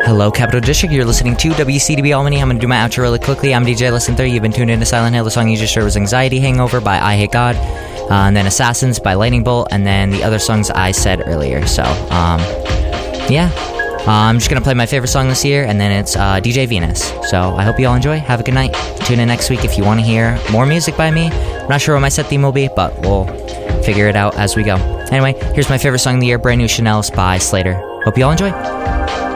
Hello, Capital District. You're listening to WCDB Albany. I'm going to do my outro really quickly. I'm DJ Listen 3. You've been tuned into Silent Hill. The song you just heard was Anxiety Hangover by I Hate God. And then Assassins by Lightning Bolt. And then the other songs I said earlier. So, yeah. I'm just going to play my favorite song this year. And then it's DJ Venus. So I hope you all enjoy. Have a good night. Tune in next week if you want to hear more music by me. I'm not sure what my set theme will be, but we'll figure it out as we go. Anyway, here's my favorite song of the year. Brand New Chanel's by Slater. Hope you all enjoy.